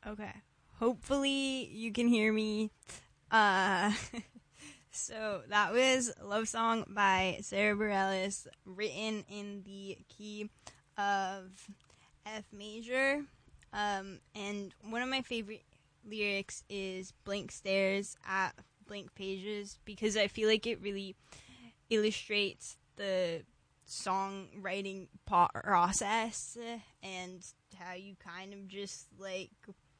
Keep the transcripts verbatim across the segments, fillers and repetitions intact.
Okay. Hopefully you can hear me. Uh, so that was Love Song by Sarah Bareilles, written in the key of F major. Um, and one of my favorite lyrics is blank stares at blank pages, because I feel like it really illustrates the songwriting po- process and how you kind of just like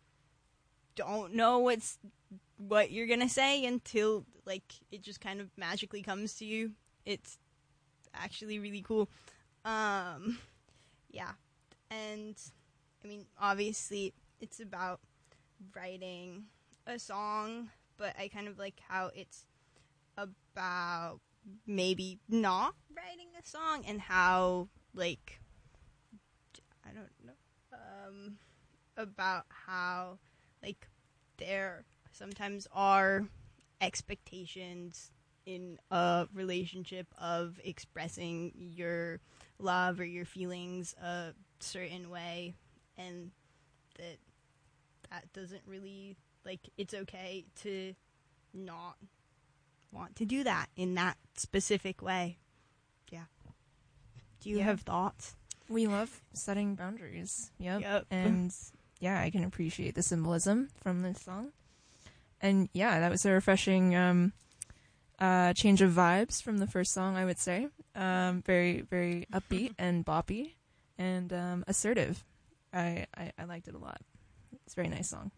don't know what's what you're gonna say until like it just kind of magically comes to you. It's actually really cool. Um, yeah, and I mean, obviously, it's about writing a song, but I kind of like how it's about maybe not writing a song and how, like, I don't know, um, about how, like, there sometimes are expectations in a relationship of expressing your love or your feelings a certain way, and that that doesn't really, like, it's okay to not want to do that in that specific way. Yeah. Do you Yeah. have thoughts? We love setting boundaries. Yep. Yep. And yeah, I can appreciate the symbolism from this song. And yeah, that was a refreshing um, uh, change of vibes from the first song, I would say. Um, very, very upbeat and boppy and um, assertive. I, I, I liked it a lot. It's a very nice song.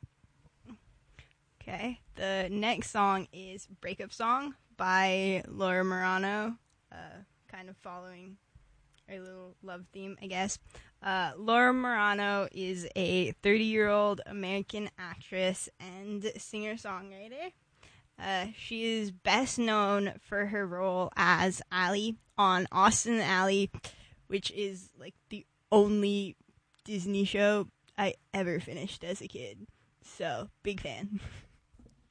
Okay. The next song is Breakup Song by Laura Marano, uh, kind of following a little love theme, I guess. Uh, Laura Marano is a thirty-year-old American actress and singer-songwriter. Uh, she is best known for her role as Allie on Austin Alley, which is like the only Disney show I ever finished as a kid. So, big fan.